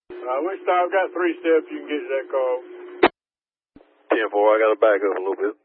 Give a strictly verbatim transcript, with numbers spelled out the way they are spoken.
Uh, we stop, got three steps, you can get to that call. ten four, I got to back up a little bit.